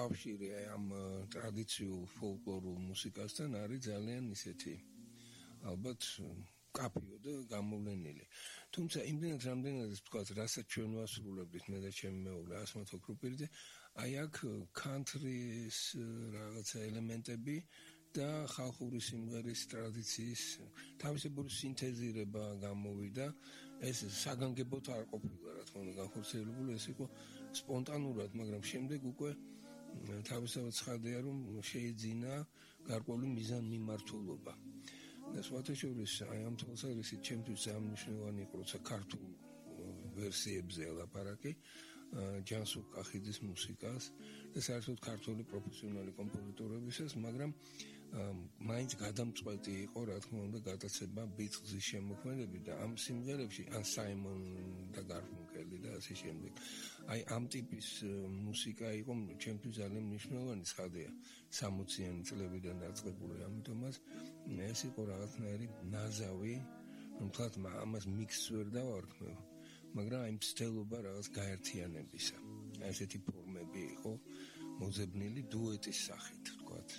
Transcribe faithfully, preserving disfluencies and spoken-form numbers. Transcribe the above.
კავშირი ამ ტრადიციულ ფოლკლორულ მუსიკასთან არის ძალიან ისეთი ალბათ კაფიო და გამოვლენილი. თუმცა იმდენად რამდენად ვთქვათ, რასაც ჩვენ ვასრულებთ მე და ჩემი მეუღლე ასმათო კრუპირიძე, აი აქ country-ის რაღაცა ელემენტები და ხალხური სიმღერის ტრადიციის თავისებური სინთეზირება გამოვიდა. ეს საგანგებოდ არ ყოფილა, რა თქმა უნდა, განხორციელებული, ეს იყო სპონტანურად, მაგრამ შემდეგ უკვე თავისთავად ცხადია, რომ შეიძინა გარკვეული მიზანმიმართულობა. და სხვათა შორის აი ამ თვალსაზრისით ჩემთვის ძალიან მნიშვნელოვანი იყო, როცა ქართულ ვერსიებზე ელაპარაკი ჯანსუღ კახიძის მუსიკას და საერთოდ ქართული პროფესიონალი კომპოზიტორებისას, მაგრამ მაინც გადამწყვეტი იყო, რა თქმა უნდა, გადაცემა ბიჭგზის შემოქმედებით და ამ სიმღერებში ან საიმონ და გარფუნკელი და ასე შემდეგ. აი ამ ტიპის მუსიკა იყო ჩემთვის ძალიან მნიშვნელოვანი, ცხადია, სამოციანი წლებიდან დაწყებული, ამიტომაც ეს იყო რაღაცნაირი ნაზავი, თუმცა ამას მიქსს ვერ დავარქმევ, მაგრამ აი მცდელობა რაღაც გაერთიანებისა. აი ესეთი ფორმები იყო მოძებნილი დუეტის სახით, ვთქვათ.